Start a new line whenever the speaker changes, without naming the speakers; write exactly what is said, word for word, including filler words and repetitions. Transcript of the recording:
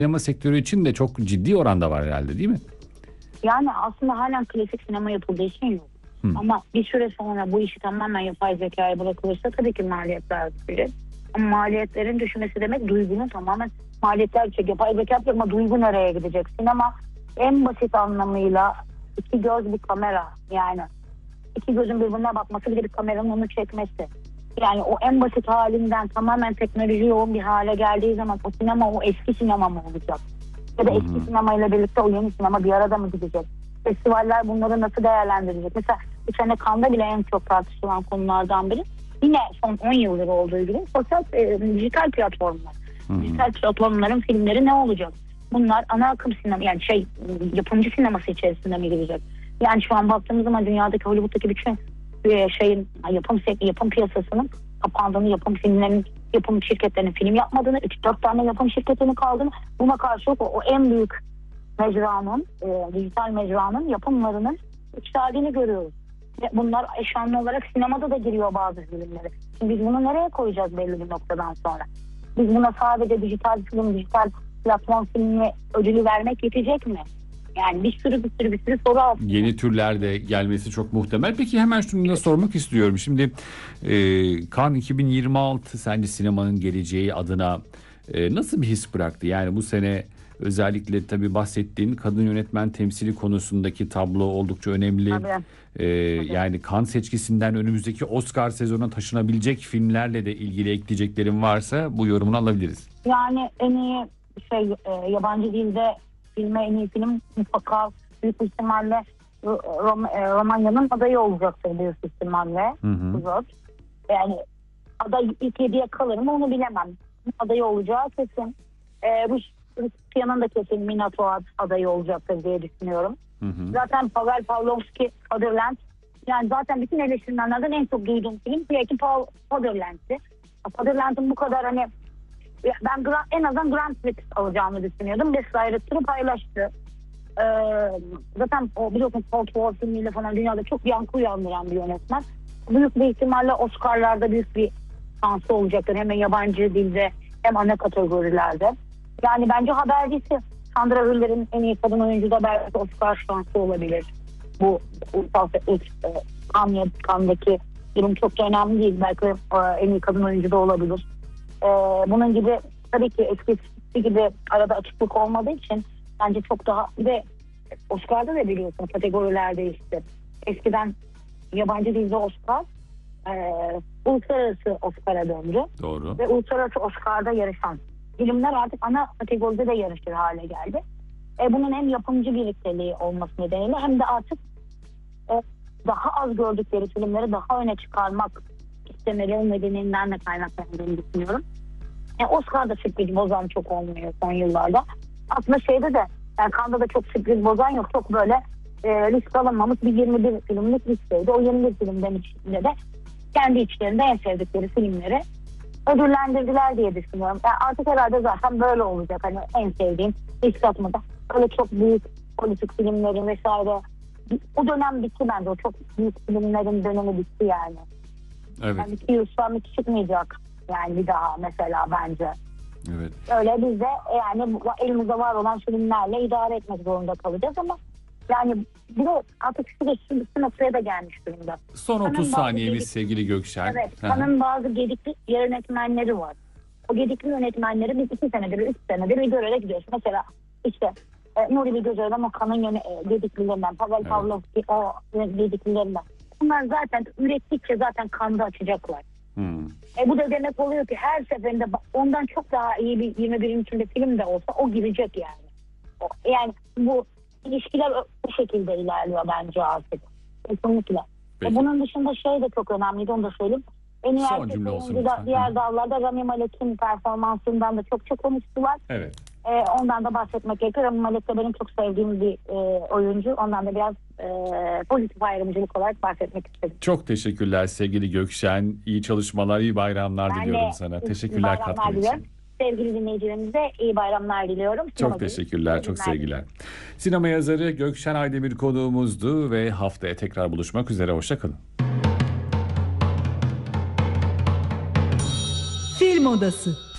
Sinema sektörü için de çok ciddi oranda var herhalde, değil mi?
Yani aslında halen klasik sinema yapıldığı için yok. Hmm. Ama bir süre sonra bu işi tamamen yapay zekaya bırakılırsa tabii ki maliyetler düşecek. Ama maliyetlerin düşmesi demek duygunun tamamen maliyetler düşecek. Yapay zeka yapacak ama duygu nereye gidecek? Sinema en basit anlamıyla iki göz bir kamera, yani iki gözün birbirine bakması, bir de bir kameranın onu çekmesi. Yani o en basit halinden tamamen teknoloji yoğun bir hale geldiği zaman o sinema o eski sinema mı olacak? Ya da eski sinemayla birlikte o yeni sinema bir arada mı gidecek? Festivaller bunları nasıl değerlendirecek? Mesela bu sene Cannes'da bile en çok tartışılan konulardan biri yine son on yıldır olduğu gibi sosyal e, dijital platformlar. Hı-hı. Dijital platformların filmleri ne olacak? Bunlar ana akım sinema, yani şey yapımcı sineması içerisinde mi girecek? Yani şu an baktığımız zaman dünyadaki Hollywood'daki bütün e, şeyin yapım yapım piyasasının kapandığını, yapım filmlerinin yapım şirketlerinin film yapmadığını, üç dört tane yapım şirketinin kaldığını, buna karşılık o, o en büyük mecranın, e, dijital mecranın yapımlarının yükseldiğini görüyoruz. Ve bunlar eşanlı olarak sinemada da giriyor bazı filmlere. Şimdi biz bunu nereye koyacağız belli bir noktadan sonra? Biz buna sadece dijital film, dijital platform filmi ödülü vermek yetecek mi? Yani bir sürü bir sürü bir sürü soru altında.
Yeni türler de gelmesi çok muhtemel. Peki hemen şunu da sormak istiyorum. Şimdi e, Cannes iki bin yirmi altı sence sinemanın geleceği adına e, nasıl bir his bıraktı? Yani bu sene özellikle tabii bahsettiğin kadın yönetmen temsili konusundaki tablo oldukça önemli.
Tabii.
Ee, yani Cannes seçkisinden önümüzdeki Oscar sezonuna taşınabilecek filmlerle de ilgili ekleyeceklerim varsa bu yorumunu alabiliriz.
Yani en iyi şey e, yabancı dilde filme en iyi film mutlaka büyük ihtimalle Rom, e, Romanya'nın adayı olacaktır büyük ihtimalle. Hı hı. Yani aday ilk yediye kalır mı onu bilemem. Adayı olacağı kesin. E, Rus Rusya'nın da kesin Minato adayı olacaktır diye düşünüyorum. Hı hı. Zaten Pavel Pavlovski Fatherland, yani zaten bütün eleştirmenlerden en çok duyduğum film belki Fatherland'ti. Fatherland'ın bu kadar hani ben en azından Grand Prix alacağını düşünüyordum. Best Director'ı paylaştı. Ee, zaten o biliyorsun Cold War filmiyle falan dünyada çok yankı uyandıran bir yönetmen. Büyük bir ihtimalle Oscar'larda büyük bir şansı olacaktır. Hem yabancı dilde hem ana kategorilerde. Yani bence habercisi Sandra Hüller'in en iyi kadın oyuncu da belki Oscar şansı olabilir. Bu ulusal Cannes'daki durum çok da önemli değil. Belki en iyi kadın oyuncu da olabilir. Ee, bunun gibi tabii ki eskisi gibi arada açıklık olmadığı için bence çok daha, ve Oscar'da da biliyorsun kategoriler değişti. Eskiden yabancı dilde Oscar e, uluslararası Oscar'a döndü.
Doğru.
Ve uluslararası Oscar'da yarışan filmler artık ana kategoride de yarışır hale geldi. E, bunun hem yapımcı birlikteliği olması nedeniyle hem de artık e, daha az gördükleri filmleri daha öne çıkarmak istemeleri nedeninden de kaynaklandığını düşünüyorum. E, Oscar'da sürpriz bozan çok olmuyor son yıllarda. Aslında şeyde de yani Cannes'da da çok sürpriz bozan yok. Çok böyle e, risk alınmamış bir yirmi bir filmlik listeydi. O yirmi bir filmden içinde de kendi içlerinde en sevdikleri filmleri ödüllendirdiler diye düşünüyorum. Yani artık herhalde zaten böyle olacak. Hani en sevdiğim risk atmada. Öyle çok büyük politik filmlerin vesaire. O dönem bitti bence. O çok büyük filmlerin dönemi bitti yani.
Evet.
Yani iki yıl sonra çıkmayacak. Yani bir daha mesela bence.
Evet.
Öyle biz de yani elimizde var olan filmlerle idare etmek zorunda kalacağız ama yani bir de artık şu, şu, şu noktaya da gelmiş durumda.
Son otuz saniyemiz gedik, sevgili Gökşen.
Evet. Kanın bazı gedikli yönetmenleri var. O gedikli yönetmenleri biz iki senedir, üç senedir bir görerek gidiyoruz. Mesela işte e, Nuri Bilge Ceylan o kanın yöne, e, gediklilerinden, Pavel evet. Pavlovski o gediklilerinden. Bunlar zaten ürettikçe zaten kanda açacaklar. Hmm. E bu da demek oluyor ki her seferinde ondan çok daha iyi bir yirmi birin içinde film de olsa o girecek yani. O, yani bu ilişkiler bu şekilde ilerliyor bence artık. Kesinlikle. E bunun dışında şey de çok önemliydi, onu da söyleyeyim. En iyi erkek oyuncu da diğer dallarda Rami Malek'in performansından da çok çok konuştular.
Evet.
E, ondan da bahsetmek gerekir. Rami Malek de benim çok sevdiğim bir e, oyuncu. Ondan da biraz e, pozitif ayrımcılık olarak bahsetmek istedim.
Çok teşekkürler sevgili Gökşen. İyi çalışmalar, iyi bayramlar ben diliyorum sana. Teşekkürler katkın için.
Sevgili dinleyicilerimize iyi bayramlar diliyorum.
Çok Sinema teşekkürler, iyi çok sevgiler. Sinema yazarı Gökşen Aydemir konuğumuzdu ve haftaya tekrar buluşmak üzere. Hoşçakalın.
Film Odası.